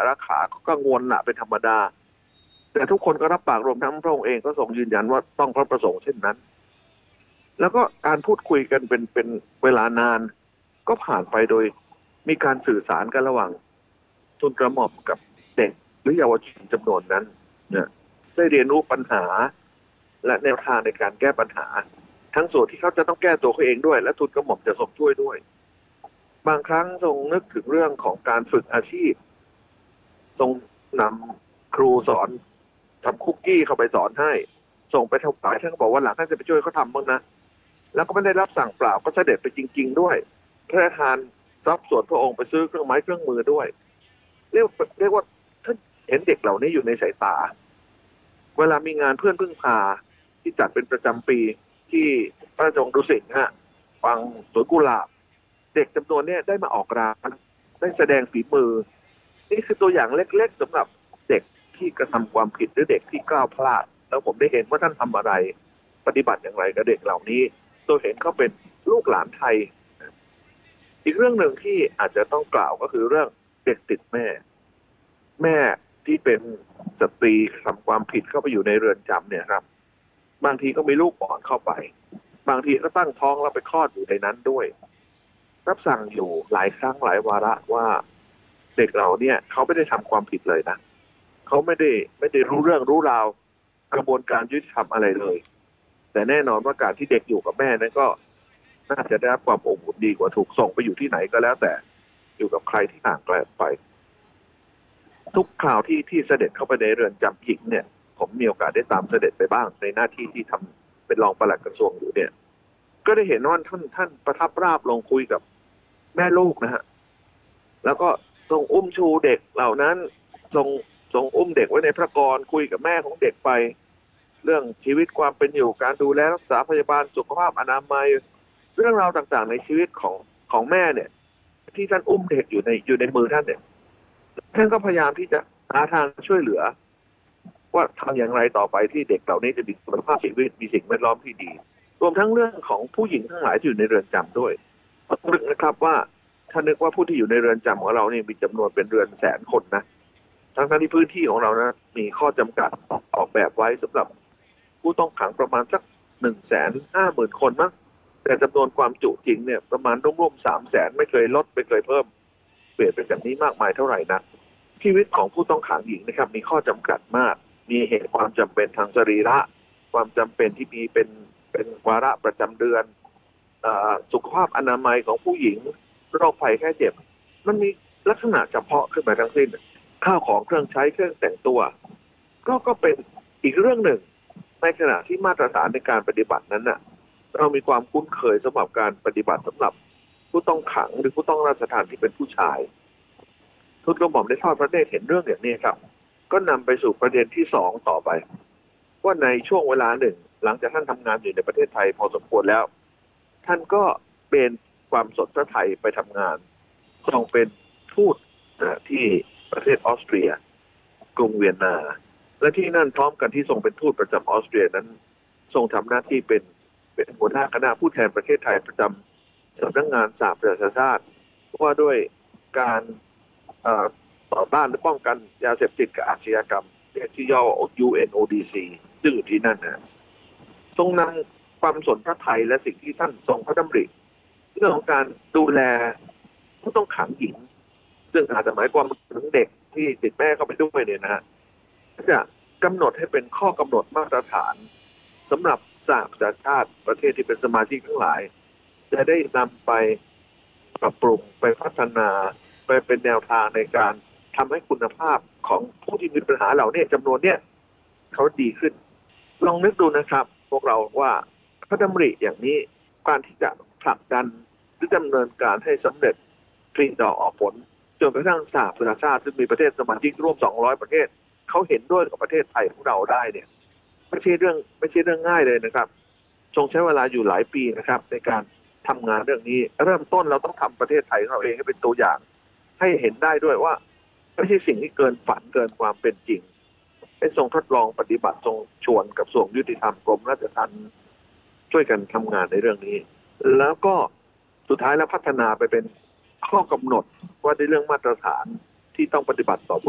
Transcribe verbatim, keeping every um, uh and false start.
รักขาก็กังวลละเป็นธรรมดาแต่ทุกคนก็รับปากรวมทั้งพระองค์เองก็ทรงยืนยันว่าต้องพระประสงค์เช่นนั้นแล้วก็การพูดคุยกันเป็นเป็นเวลานานก็ผ่านไปโดยมีการสื่อสารกันระหว่างทูลกระหม่อมกับเด็กหรือเยาวชนจำนวนนั้นเนี่ยได้เรียนรู้ปัญหาและแนวทางในการแก้ปัญหาทั้งส่วนที่เขาจะต้องแก้ตัวเขาเองด้วยและทูลกระหม่อมจะทรงช่วยด้วยบางครั้งทรงนึกถึงเรื่องของการฝึกอาชีพทรงนำครูสอนทำคุกกี้เข้าไปสอนให้ส่งไปถวายท่านก็บอกว่าหลังท่านจะไปช่วยเขาทำบ้างนะแล้วก็ไม่ได้รับสั่งเปล่าก็เสด็จไปจริงๆด้วยพระราชทานทรัพย์ส่วนพระองค์ไปซื้อเครื่องไม้เครื่องมือด้วยเรียกเรียกว่าท่านเห็นเด็กเหล่านี้อยู่ในสายตาเวลามีงานเพื่อนพึ่งพาที่จัดเป็นประจำปีที่พระราชวังดุสิตฮะฟังสวนกุหลาบเด็กจำนวนนี้ได้มาออกร้านได้แสดงฝีมือนี่คือตัวอย่างเล็กๆสำหรับเด็กที่กระทำความผิดหรือเด็กที่ก้าวพลาดแล้วผมได้เห็นว่าท่านทำอะไรปฏิบัติอย่างไรกับเด็กเหล่านี้ตัวเห็นเขาเป็นลูกหลานไทยอีกเรื่องหนึ่งที่อาจจะต้องกล่าวก็คือเรื่องเด็กติดแม่แม่ที่เป็นสตรีทำความผิดเข้าไปอยู่ในเรือนจำเนี่ยครับบางทีก็มีลูกอ่อนเข้าไปบางทีก็ตั้งท้องแล้วไปคลอดอยู่ในนั้นด้วยรับสั่งอยู่หลายครั้งหลายวาระว่าเด็กเราเนี่ยเขาไม่ได้ทำความผิดเลยนะเขาไม่ได้ไม่ได้รู้เรื่องรู้ราวกระบวนการยุติธรรมอะไรเลยแต่แน่นอนว่าการที่เด็กอยู่กับแม่นั้นก็น่าจะได้รับความอบอุ่นดีกว่าถูกส่งไปอยู่ที่ไหนก็แล้วแต่อยู่กับใครที่ห่างไกลไปทุกคราวที่ที่เสด็จเข้าไปในเรือนจำหญิงเนี่ยผมมีโอกาสได้ตามเสด็จไปบ้างในหน้าที่ที่ทำเป็นรองปลัดกระทรวงอยู่เนี่ยก็ได้เห็นว่าท่านท่านประทับราบลงคุยกับแม่ลูกนะฮะแล้วก็ทรงอุ้มชูเด็กเหล่านั้นทรงทรงอุ้มเด็กไว้ในพระกรคุยกับแม่ของเด็กไปเรื่องชีวิตความเป็นอยู่การดูแลรักษาพยาบาลสุขภาพอนามัยเรื่องราวต่างๆในชีวิตของของแม่เนี่ยที่ท่านอุ้มเด็กอยู่ในอยู่ในมือท่านเนี่ยท่านก็พยายามที่จะหาทางช่วยเหลือว่าทำอย่างไรต่อไปที่เด็กเหล่านี้จะมีคุณภาพชีวิตมีสิ่งแวดล้อมที่ดีรวมทั้งเรื่องของผู้หญิงทั้งหลายที่อยู่ในเรือนจำด้วยนึกนะครับว่าถ้านึกว่าผู้ที่อยู่ในเรือนจำของเรานี่มีจำนวนเป็นเรือนแสนคนนะทั้งทั้งที่พื้นที่ของเรานะมีข้อจำกัดออกแบบไว้สำหรับผู้ต้องขังประมาณสักหนึ่งแสนห้าหมื่นคนมั้งแต่จำนวนความจุจริงเนี่ยประมาณร่วมๆสามแสนไม่เคยลดไม่เคยเพิ่มเปลี่ยนเป็นแบบนี้มากมายเท่าไหร่นะชีวิตของผู้ต้องขังหญิงนะครับมีข้อจำกัดมากมีเหตุความจำเป็นทางสรีระความจำเป็นที่มีเป็นเป็นวาระประจำเดือนสุขภาพอนามัยของผู้หญิงโรคภัยแค่เจ็บมันมีลักษณะเฉพาะขึ้นมาทั้งสิ้นข้าวของเครื่องใช้เครื่องแต่งตัวก็ก็เป็นอีกเรื่องหนึ่งในขณะที่มาตรฐานในการปฏิบัตินั้นน่ะเรามีความคุ้นเคยสำหรับการปฏิบัติสำหรับผู้ต้องขังหรือผู้ต้องราชทานที่เป็นผู้ชายทูลกระหม่อมได้ทอดพระเนตรเห็นเรื่องอย่างนี้ครับก็นำไปสู่ประเด็นที่สองต่อไปว่าในช่วงเวลาหนึ่งหลังจากท่านทำงานอยู่ในประเทศไทยพอสมควรแล้วท่านก็เป็นความสนพระไทยไปทำงานทรงเป็นทูตที่ประเทศออสเตรียกรุงเวียนนาและที่นั่นพร้อมกันที่ทรงเป็นทูตประจำออสเตรียนั้นทรงทำหน้าที่เป็นเป็นหัวหน้าคณะผู้แทนประเทศไทยประจำสำนักงานสหประชาชาติว่าด้วยการต่อต้านและป้องกันยาเสพติดกับอาชญากรรมที่ย่อ ยู เอ็น โอ ดี ซี ซึ่งอยู่ที่นั่นนะทรงนำความสนพระไทยและสิ่งที่ท่านทรงพระดำริเรื่องของการดูแลผู้ต้องขังหญิงซึ่งอาจจะหมายความถึงเด็กที่ติดแม่เข้าไปด้วยเนี่ยนะจะกำหนดให้เป็นข้อกำหนดมาตรฐานสำหรับสหประชาชาติประเทศที่เป็นสมาชิกทั้งหลายจะได้นำไปปรับปรุงไปพัฒนาไปเป็นแนวทางในการทำให้คุณภาพของผู้ที่มีปัญหาเหล่านี้จำนวนเนี้ยเขาดีขึ้นลองนึกดูนะครับพวกเราว่าพระดำริอย่างนี้การที่จะผลักดันหรือดำเนินการให้สำเร็จผลิดอกออกผลจนกระทั่งสหประชาชาติซึ่งมีประเทศสมาชิกร่วมสองร้อยประเทศเขาเห็นด้วยกับประเทศไทยของเราได้เนี่ยไม่ใช่เรื่องไม่ใช่เรื่องง่ายเลยนะครับทรงใช้เวลาอยู่หลายปีนะครับในการทำงานเรื่องนี้เริ่มต้นเราต้องทำประเทศไทยของเราเองให้เป็นตัวอย่างให้เห็นได้ด้วยว่าไม่ใช่สิ่งที่เกินฝันเกินความเป็นจริงให้ทรงทดลองปฏิบัติทรงชวนกับกระทรวงยุติธรรมกรมราชทัณฑ์ช่วยกันทำงานในเรื่องนี้แล้วก็สุดท้ายแล้วพัฒนาไปเป็นข้อกำหนดว่าในเรื่องมาตรฐานที่ต้องปฏิบัติต่อ